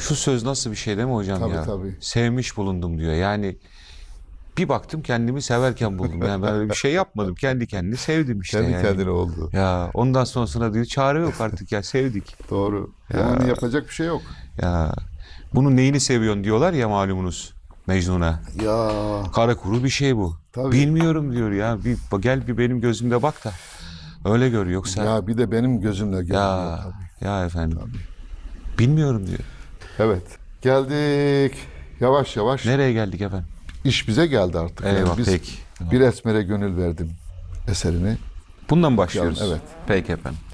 Şu söz nasıl bir şey değil mi hocam Tabii, ya? tabii. Sevmiş bulundum diyor. Yani bir baktım kendimi severken buldum. Yani ben öyle bir şey yapmadım. Kendi kendini sevdim işte Kendi yani. kendine oldu. Ya ondan sonrasına diyor çare yok artık ya sevdik. Doğru. Ya, Yani yapacak bir şey yok. ya bunun neyini seviyorsun diyorlar ya malumunuz Mecnun'a. Ya Kara kuru bir şey bu. tabii. Bilmiyorum diyor ya. Gel bir benim gözümde bak da öyle gör yoksa Ya bir de benim gözümle gör diyor ya tabii. ya efendim Tabii. bilmiyorum diyor. Evet. Geldik. Yavaş yavaş Nereye geldik efendim? iş bize geldi artık. Yani Eyvah biz peki. Bir Esmer'e gönül verdim eserini. Bundan mı Okuyalım, başlıyoruz? evet. Peki efendim.